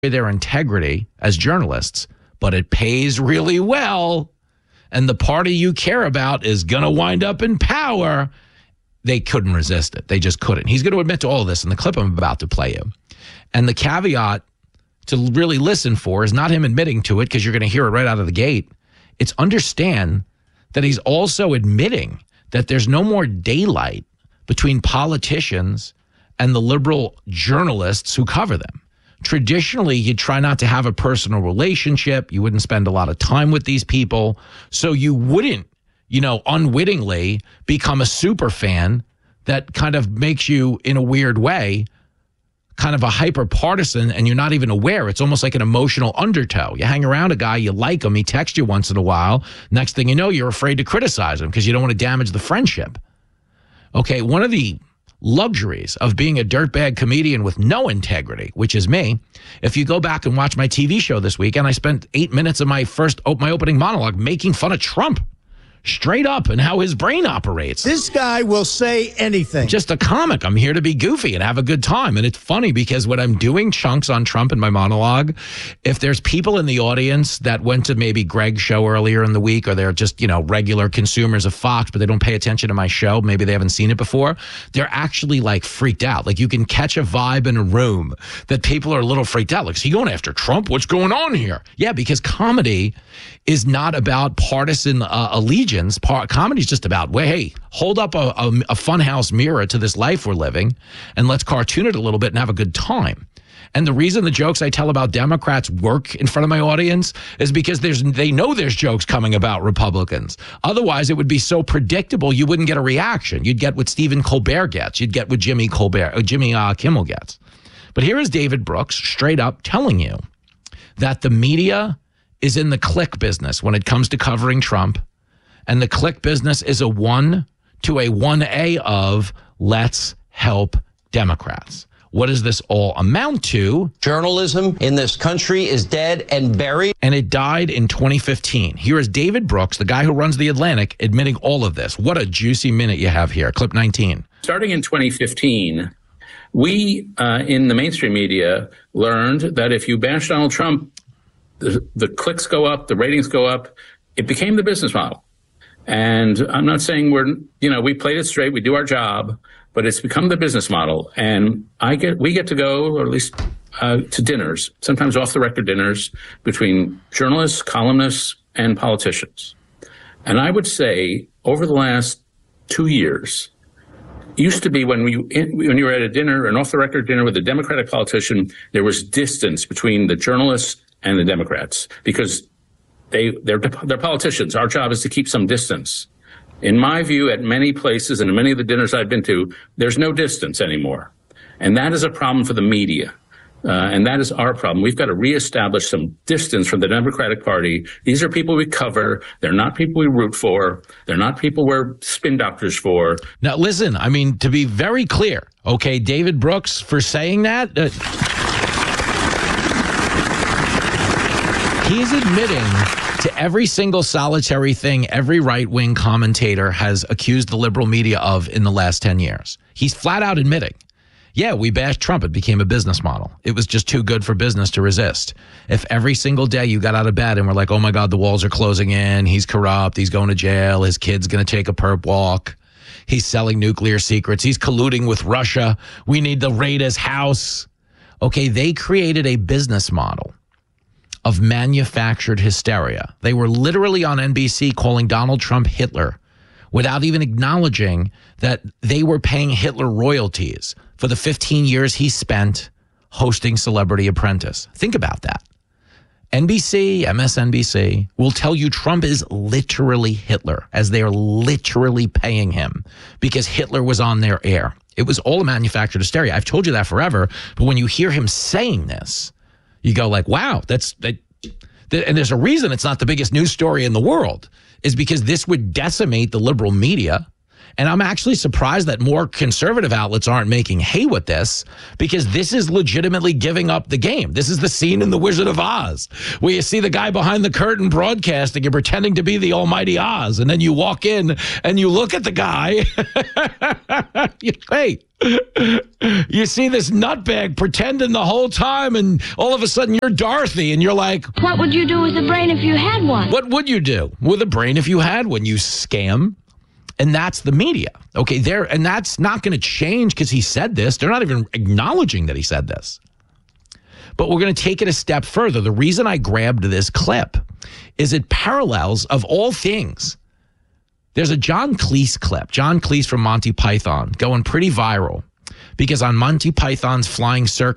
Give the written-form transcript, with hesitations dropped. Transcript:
their integrity as journalists, but it pays really well, and the party you care about is going to wind up in power. They couldn't resist it. They just couldn't. He's going to admit to all of this in the clip I'm about to play you. And the caveat to really listen for is not him admitting to it, because you're going to hear it right out of the gate. It's understand that he's also admitting that there's no more daylight between politicians and the liberal journalists who cover them. Traditionally, you try not to have a personal relationship. You wouldn't spend a lot of time with these people. So you wouldn't, unwittingly become a super fan that kind of makes you, in a weird way, kind of a hyper partisan, and you're not even aware. It's almost like an emotional undertow. You hang around a guy, you like him, he texts you once in a while. Next thing you know, you're afraid to criticize him because you don't want to damage the friendship. Okay, one of the luxuries of being a dirtbag comedian with no integrity, which is me, if you go back and watch my TV show this weekend, I spent 8 minutes of my opening monologue making fun of Trump. Straight up, and how his brain operates. This guy will say anything. Just a comic. I'm here to be goofy and have a good time. And it's funny because when I'm doing chunks on Trump in my monologue, if there's people in the audience that went to maybe Greg's show earlier in the week, or they're just, regular consumers of Fox, but they don't pay attention to my show, maybe they haven't seen it before, they're actually like freaked out. Like you can catch a vibe in a room that people are a little freaked out. Like, is he going after Trump? What's going on here? Yeah, because comedy is not about partisan allegiance. Comedy is just about, hey, hold up a funhouse mirror to this life we're living, and let's cartoon it a little bit and have a good time. And the reason the jokes I tell about Democrats work in front of my audience is because they know there's jokes coming about Republicans. Otherwise, it would be so predictable you wouldn't get a reaction. You'd get what Stephen Colbert gets. You'd get what Jimmy Kimmel gets. But here is David Brooks straight up telling you that the media is in the click business when it comes to covering Trump. And the click business is a 1 to a 1A of let's help Democrats. What does this all amount to? Journalism in this country is dead and buried. And it died in 2015. Here is David Brooks, the guy who runs The Atlantic, admitting all of this. What a juicy minute you have here. Clip 19. Starting in 2015, we in the mainstream media learned that if you bash Donald Trump, the clicks go up, the ratings go up. It became the business model. And I'm not saying we played it straight, we do our job, but it's become the business model. And we get to go, or at least to dinners, sometimes off the record dinners between journalists, columnists, and politicians. And I would say over the last 2 years, used to be when you were at a dinner, an off the record dinner with a Democratic politician, there was distance between the journalists and the Democrats because they're politicians. Our job is to keep some distance. In my view, at many places and in many of the dinners I've been to, there's no distance anymore. And that is a problem for the media. And that is our problem. We've got to reestablish some distance from the Democratic Party. These are people we cover. They're not people we root for. They're not people we're spin doctors for. Now, listen, to be very clear, okay, David Brooks, for saying that, he's admitting to every single solitary thing every right-wing commentator has accused the liberal media of in the last 10 years. He's flat out admitting, yeah, we bashed Trump. It became a business model. It was just too good for business to resist. If every single day you got out of bed and were like, oh my God, the walls are closing in, he's corrupt, he's going to jail, his kid's going to take a perp walk, he's selling nuclear secrets, he's colluding with Russia, we need to raid his house. Okay, they created a business model of manufactured hysteria. They were literally on NBC calling Donald Trump Hitler without even acknowledging that they were paying Hitler royalties for the 15 years he spent hosting Celebrity Apprentice. Think about that. NBC, MSNBC will tell you Trump is literally Hitler, as they are literally paying him because Hitler was on their air. It was all a manufactured hysteria. I've told you that forever, but when you hear him saying this, you go like, wow, and there's a reason it's not the biggest news story in the world, is because this would decimate the liberal media And I'm actually surprised that more conservative outlets aren't making hay with this, because this is legitimately giving up the game. This is the scene in The Wizard of Oz where you see the guy behind the curtain broadcasting and pretending to be the almighty Oz. And then you walk in and you look at the guy. Hey, you see this nutbag pretending the whole time, and all of a sudden you're Dorothy, and you're like, what would you do with a brain if you had one? what would you do with a brain if you had one, you scam? And that's the media. Okay, and that's not going to change because he said this. They're not even acknowledging that he said this. But we're going to take it a step further. The reason I grabbed this clip is it parallels, of all things, there's a John Cleese clip, John Cleese from Monty Python, going pretty viral because on Monty Python's Flying Circus,